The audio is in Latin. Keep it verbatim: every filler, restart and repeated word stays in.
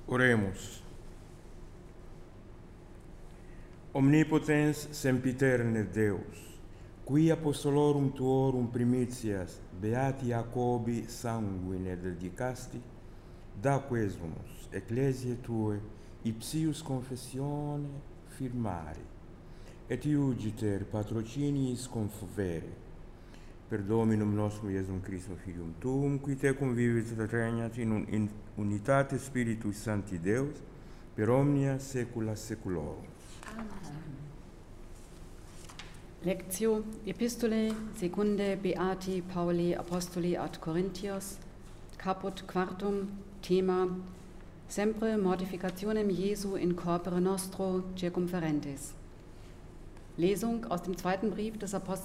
Oremus. Omnipotens sempiterne Deus, qui apostolorum tuorum primitias beati Jacobi sanguine dedicasti, da quesumus ecclesiae tue ipsius confessione firmari, et iugiter patrociniis confovere, per Dominum nostrum Iesum Christum Filium Tuum, qui tecum vivit et regnat in, un, in unitate Spiritus Sancti Deus, per omnia saecula saeculorum. Amen. Lectio Epistolae secundae Beati Pauli Apostoli ad Corinthios, caput quartum, thema Sempre mortificationem Jesu in corpore nostro circumferentis. Lesung aus dem zweiten Brief des Apostels